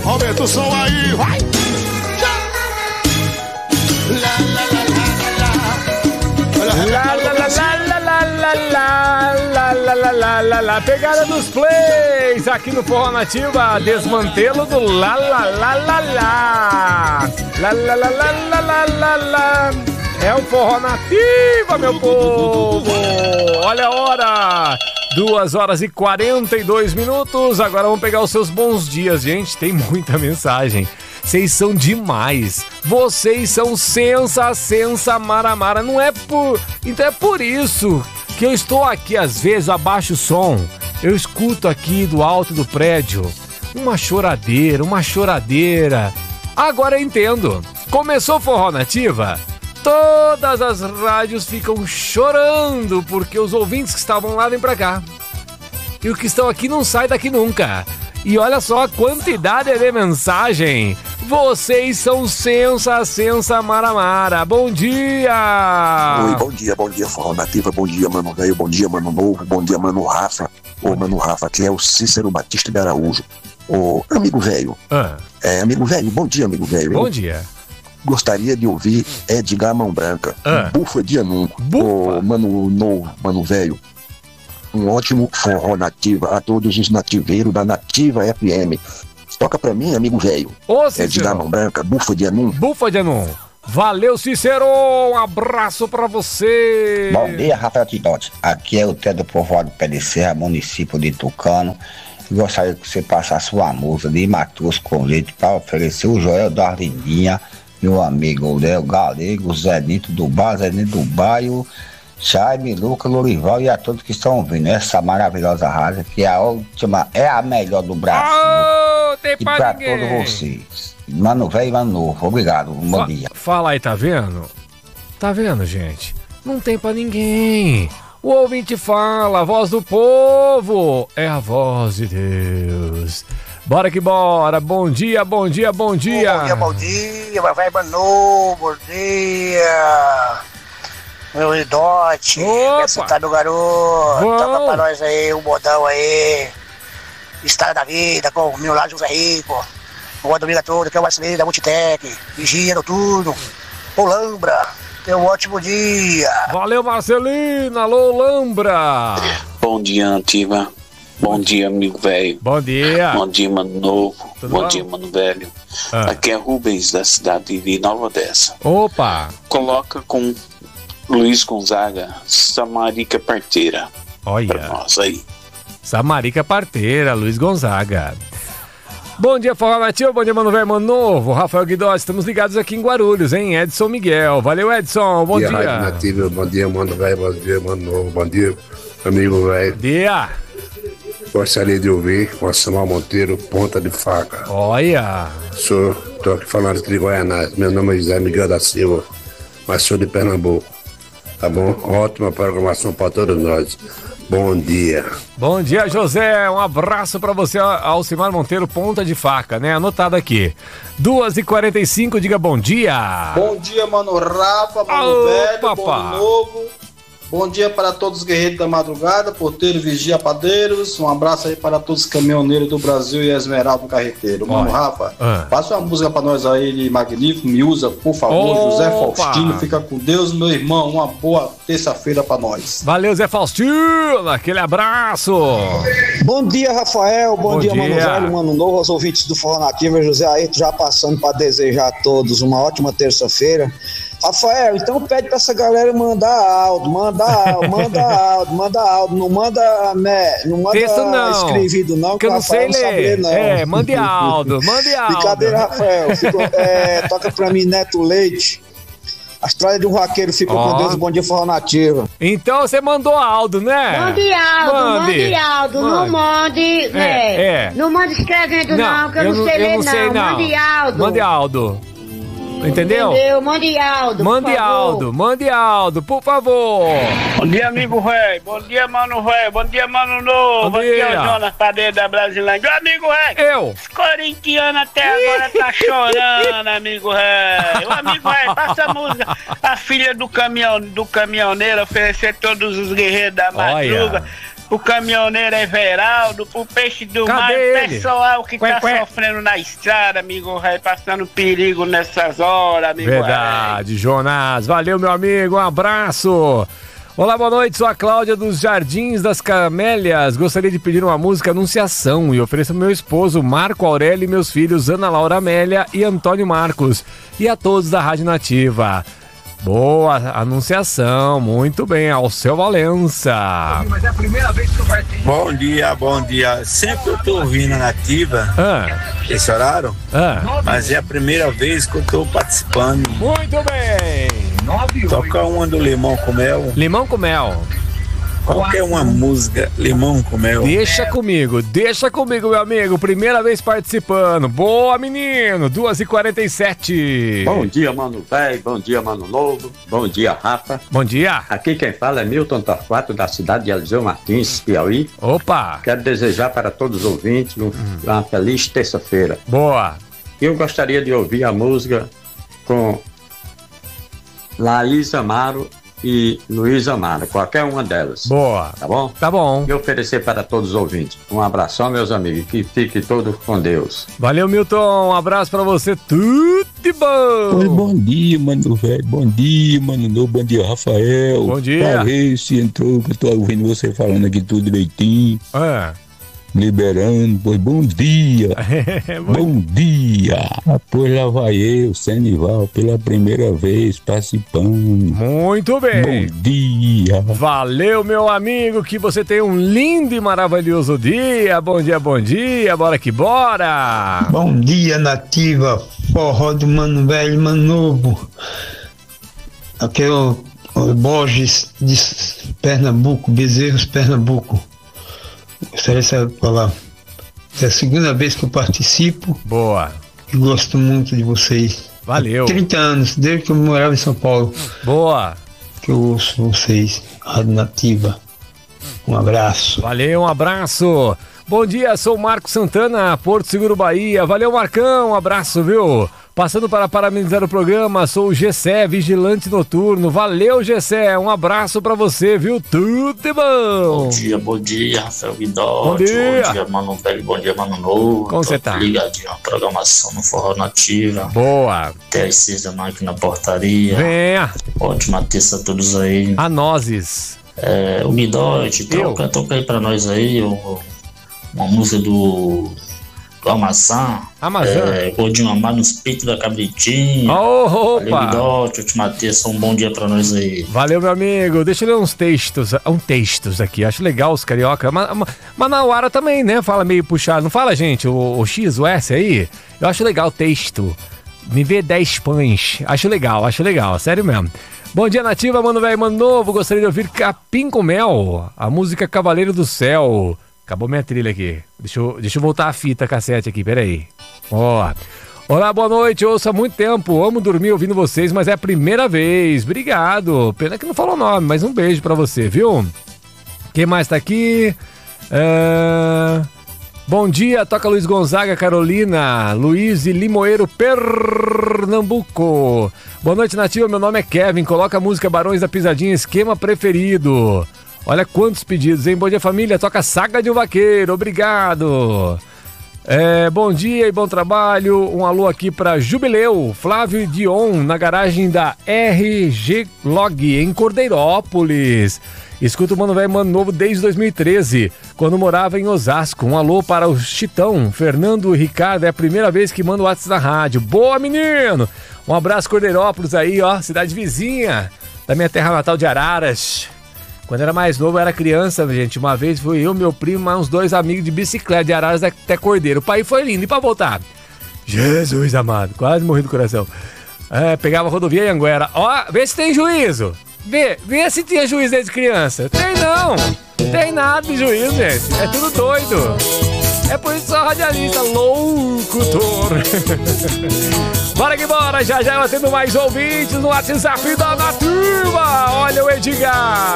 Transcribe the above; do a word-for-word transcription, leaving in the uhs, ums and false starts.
Aumenta o som aí, vai! Lá, lá, lá, lá, lá, lá, lá, lá, lá, lá, lá, lá, lá, lá, lá. Pegada dos plays aqui no Forró Nativa. Desmantelo do lá, lá, lá, lá, lá. Lá, lá, lá, lá, lá, lá, lá, lá. É o Forró Nativa, meu povo. Olha a hora. Duas horas e quarenta e dois minutos. Agora vamos pegar os seus bons dias, gente. Tem muita mensagem. Vocês são demais. Vocês são sensa, sensa, maramara. Não é por... Então é por isso que eu estou aqui, às vezes, abaixo o som. Eu escuto aqui do alto do prédio uma choradeira, uma choradeira. Agora eu entendo. Começou Forró Nativa? Todas as rádios ficam chorando porque os ouvintes que estavam lá vêm pra cá. E os que estão aqui não saem daqui nunca. E olha só a quantidade de mensagem. Vocês são sensa, sensa, maramara. Bom dia! Oi, bom dia, bom dia, Forró Nativa. Bom dia, mano velho. Bom dia, mano novo. Bom dia, mano Rafa. Ô, mano Rafa, aqui é o Cícero Batista de Araújo. Ô, amigo velho. Ah. É, amigo velho, bom dia, amigo velho. Bom dia. Gostaria de ouvir Edgar Mão Branca. Ah. Bufa de Anum. Ô, mano novo, mano velho. Um ótimo Forró Nativa a todos os nativeiros da Nativa F M. Toca pra mim, amigo velho. Edgar Mão Branca, Bufa de Anum. Bufa de Anum. Valeu, Cícero. Um abraço pra você. Bom dia, Rafael Tidote. Aqui é o Té do Povoado Pé de Serra, município de Tucano. Gostaria que você passasse uma música de Matheus com leite para oferecer o Joel da Arlindinha, meu amigo Léo Galego, Zé Nito do Bar, Zé Nito do Bairro, Jaime, Lucas, Lorival e a todos que estão ouvindo essa maravilhosa rádio, que é a última, é a melhor do Brasil. Oh, tem e pra pra ninguém. todos vocês. Mano velho e mano novo. Obrigado. Um bom Fa- dia. Fala aí, tá vendo? Tá vendo, gente? Não tem pra ninguém. O ouvinte fala, a voz do povo é a voz de Deus. Bora que bora. Bom dia, bom dia, bom dia. Bom dia, bom dia, vai, vai, Manu, bom dia. Meu idote, peço tá do garoto, Vamos. toca pra nós aí, um modão aí. Estrada da vida, com o meu lado José Rico. Boa domingo a todos, que é o Marcelinho da Multitec, Vigia Noturno, Olambra. Tenha um ótimo dia. Valeu, Marcelina. Alô, Lambra. Bom dia, Nativa. Bom dia, amigo velho. Bom dia. Bom dia, mano novo. Tudo bom bom? dia, mano velho. Ah. Aqui é Rubens, da cidade de Nova Odessa. Opa. Coloca com Luiz Gonzaga, Samarica Parteira. Olha. Pra nós aí. Samarica Parteira, Luiz Gonzaga. Bom dia, Forró Nativa, bom dia, mano velho, mano novo, Rafael Guidó, estamos ligados aqui em Guarulhos, hein, Edson Miguel, valeu, Edson, bom dia. Bom dia, Rádio Nativa, bom dia, mano velho, bom dia, mano novo, bom dia, amigo velho. Bom dia. Gostaria de ouvir com a Samuel Monteiro, Ponta de Faca. Olha. Sou, tô aqui falando de Goianás, meu nome é José Miguel da Silva, mas sou de Pernambuco, tá bom? Ótima programação para todos nós. Bom dia. Bom dia, José. Um abraço pra você, Alcimar Monteiro, Ponta de Faca, né? Anotado aqui. duas e quarenta e cinco, diga bom dia. Bom dia, mano Rafa, mano Ô, velho, papá. bom ano novo. Bom dia para todos os guerreiros da madrugada, porteiros, vigia, padeiros. Um abraço aí para todos os caminhoneiros do Brasil e Esmeralda do Carreteiro. Mano Olha. Rafa, Ah. passa uma música para nós aí de Magnífico, Miúza, por favor. Opa. José Faustino, fica com Deus, meu irmão. Uma boa terça-feira para nós. Valeu, Zé Faustino, aquele abraço. Bom dia, Rafael. Bom, Bom dia, dia. Mano Velho, Mano Novo, aos ouvintes do Forró Nativa. José Ayrton já passando para desejar a todos uma ótima terça-feira. Rafael, então pede pra essa galera mandar áudio, mandar áudio, manda áudio, manda áudio, não manda, né, não manda Texto não, escrevido não, que eu não Rafael sei não sabe ler. ler, não. É, mande áudio, mande áudio. Brincadeira, Rafael. Fico, é, toca pra mim, Neto Leite. A história de um vaqueiro ficou Ó. com Deus, bom dia, Forró Nativa. Então você mandou áudio, né? Mande áudio, Mande. mande áudio, não mande, né? é. Não mande escrevendo não, que eu, não sei eu ler não sei, não. Mande áudio. Mande áudio. Entendeu? Entendeu? Mande áudio, Mande por favor. áudio, mande áudio, por favor. Bom dia, amigo velho. Bom dia, mano velho. Bom dia, mano novo. Bom Bom, dia. dia, Jonas Padeiro da Brasilândia. Ô, amigo velho. Eu. Os corintianos até agora tá chorando, amigo velho. Ô, amigo velho, passa a música. A filha do, caminhão, do caminhoneiro oferecer todos os guerreiros da madruga. pro caminhoneiro Everaldo, pro peixe do Cadê mar, ele? pessoal que Quê, tá quê? sofrendo na estrada, amigo rei, passando perigo nessas horas, amigo Verdade, Jonas. Valeu, meu amigo. Um abraço. Olá, boa noite. Sou a Cláudia dos Jardins das Camélias. Gostaria de pedir uma música Anunciação e ofereço ao meu esposo Marco Aurélio e meus filhos Ana Laura Amélia e Antônio Marcos. E a todos da Rádio Nativa. Boa Anunciação, muito bem, ao seu Valença. Mas é a primeira vez que eu participo. Bom dia, bom dia. Sempre eu tô ouvindo a Nativa, ah. esse horário, ah. mas é a primeira vez que eu tô participando. Muito bem. Toca uma do Limão com Mel. Limão com Mel. Qualquer uma música, Limão com Mel. Deixa comigo, deixa comigo, meu amigo. Primeira vez participando. Boa, menino. duas e quarenta e sete. Bom dia, mano velho. Bom dia, mano novo. Bom dia, Rafa. Bom dia. Aqui quem fala é Milton Torquato, da cidade de Eliseu Martins, Piauí. Opa. Quero desejar para todos os ouvintes um, hum. uma feliz terça-feira. Boa. Eu gostaria de ouvir a música com Laís Amaro e Luiz Amaro, qualquer uma delas. Boa. Tá bom? Tá bom. E oferecer para todos os ouvintes. Um abração, meus amigos. Que fique todos com Deus. Valeu, Milton. Um abraço pra você. Tudo de bom. Oi, bom dia, mano velho. Bom dia, mano novo. Bom dia, Rafael. Bom dia. Pra ver se entrou, que eu tô ouvindo você falando aqui tudo direitinho. É. Liberando, pois bom dia. Bom dia. Pois lá vai eu, Senival, pela primeira vez participando. Muito bem. Bom dia. Valeu, meu amigo, que você tenha um lindo e maravilhoso dia. Bom dia, bom dia, bora que bora. Bom dia, Nativa, forró do Mano Velho e Mano Novo. Aqui é o, o Borges de Pernambuco, Bezerros, Pernambuco. Gostaria de falar. É a segunda vez que eu participo. Boa. E gosto muito de vocês. Valeu. Há trinta anos, desde que eu morava em São Paulo. Boa. Que eu ouço vocês, Rádio Nativa. Um abraço. Valeu, um abraço. Bom dia, sou o Marco Santana, Porto Seguro, Bahia. Valeu, Marcão, um abraço, viu? Passando para parabenizar o programa, sou o Gessé, vigilante noturno. Valeu, Gessé, um abraço pra você, viu? Tudo de bom. Bom dia, bom dia, Rafael Guidotti. Bom dia. Bom dia, Mano Velho, bom dia, Mano Novo. Como você tá? Ligadinho na programação no Forró Nativa. Boa. Até às seis da manhã aqui na portaria. Venha. Ótima terça a todos aí. A nozes. É, o Guidotti, toca, toca aí pra nós aí, o, uma música do... do Amazã, Amazã. É, gordinho amado nos peitos da cabritinha. Oh, opa. Valeu, Guidotti, última terça, um bom dia pra nós aí. Valeu, meu amigo. Deixa eu ler uns textos, um textos aqui. Acho legal os carioca. Mas, mas na hora também, né? Fala meio puxado. Não fala, gente, o, o X, o S aí? Eu acho legal o texto. Me vê dez pães. Acho legal, acho legal. Sério mesmo. Bom dia, Nativa, mano velho, mano novo. Gostaria de ouvir Capim com Mel, a música Cavaleiro do Céu. Acabou minha trilha aqui. Deixa eu, deixa eu voltar a fita cassete aqui, peraí. Ó. Olá, boa noite. Eu ouço há muito tempo. Amo dormir ouvindo vocês, mas é a primeira vez. Obrigado. Pena que não falou o nome, mas um beijo pra você, viu? Quem mais tá aqui? É... Bom dia, toca Luiz Gonzaga, Carolina. Luiz e Limoeiro, Pernambuco. Boa noite, Nativa. Meu nome é Kevin. Coloca a música Barões da Pisadinha, esquema preferido. Olha quantos pedidos, hein? Bom dia, família. Toca Saga de um Vaqueiro. Obrigado. É, bom dia e bom trabalho. Um alô aqui para Jubileu, Flávio e Dion, na garagem da R G Log, em Cordeirópolis. Escuta o Mano Velho Mano Novo desde dois mil e treze, quando morava em Osasco. Um alô para o Chitão, Fernando e Ricardo. É a primeira vez que manda o WhatsApp na rádio. Boa, menino! Um abraço, Cordeirópolis aí, ó, cidade vizinha da minha terra natal de Araras. Quando era mais novo, eu era criança, gente. Uma vez fui eu, meu primo, mais uns dois amigos de bicicleta de Araras até Cordeiro. O pai foi lindo. E pra voltar? Jesus amado, quase morri do coração. É, pegava a rodovia em Anguera. Ó, vê se tem juízo. Vê, vê se tinha juízo desde criança. Tem não. Tem nada de juízo, gente. É tudo doido. É por isso que sou radialista, locutor. Bora que bora, já já eu atendo mais ouvintes no WhatsApp da Nativa. Olha o Edgar.